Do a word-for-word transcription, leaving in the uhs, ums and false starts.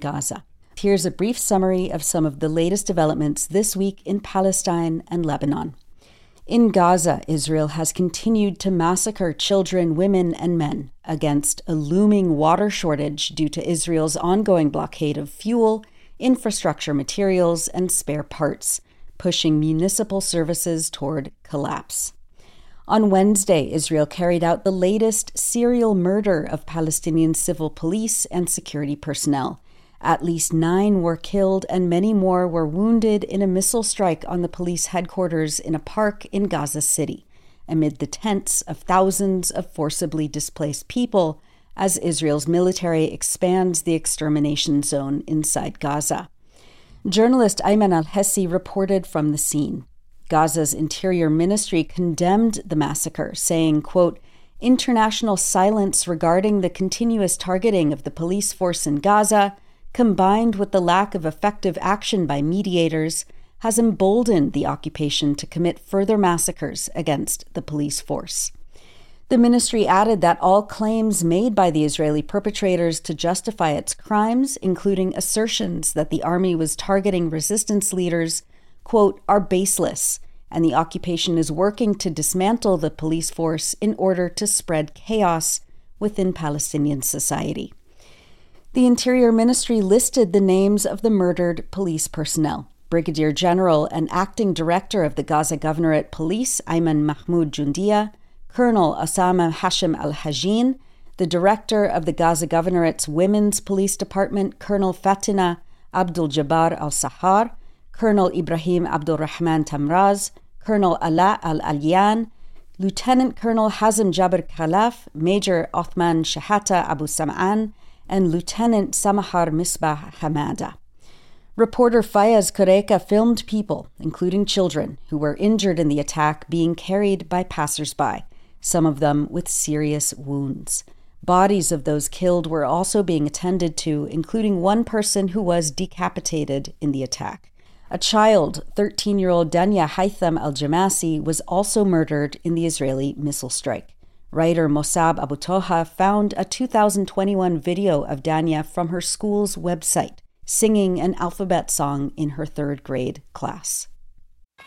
Gaza. Here's a brief summary of some of the latest developments this week in Palestine and Lebanon. In Gaza, Israel has continued to massacre children, women, and men against a looming water shortage due to Israel's ongoing blockade of fuel, infrastructure materials, and spare parts, pushing municipal services toward collapse. On Wednesday, Israel carried out the latest serial murder of Palestinian civil police and security personnel. At least nine were killed and many more were wounded in a missile strike on the police headquarters in a park in Gaza City, amid the tents of thousands of forcibly displaced people as Israel's military expands the extermination zone inside Gaza. Journalist Ayman al-Hessi reported from the scene. Gaza's Interior Ministry condemned the massacre, saying, quote, "International silence regarding the continuous targeting of the police force in Gaza, combined with the lack of effective action by mediators, has emboldened the occupation to commit further massacres against the police force." The ministry added that all claims made by the Israeli perpetrators to justify its crimes, including assertions that the army was targeting resistance leaders, quote, "are baseless, and the occupation is working to dismantle the police force in order to spread chaos within Palestinian society." The Interior Ministry listed the names of the murdered police personnel. Brigadier General and Acting Director of the Gaza Governorate Police, Ayman Mahmoud Jundia, Colonel Osama Hashim al-Hajin, the Director of the Gaza Governorate's Women's Police Department, Colonel Fatina Abdul-Jabbar al-Sahar, Colonel Ibrahim Abdul-Rahman Tamraz, Colonel Ala al-Alyan, Lieutenant Colonel Hazem Jabir Khalaf, Major Othman Shahata Abu Sam'an, and Lieutenant Samahar Misbah Hamada. Reporter Fayez Kureka filmed people, including children, who were injured in the attack being carried by passersby, some of them with serious wounds. Bodies of those killed were also being attended to, including one person who was decapitated in the attack. A child, thirteen-year-old Danya Haitham al-Jamasi, was also murdered in the Israeli missile strike. Writer Mossab Abu Toha found a two thousand twenty-one video of Danya from her school's website, singing an alphabet song in her third grade class.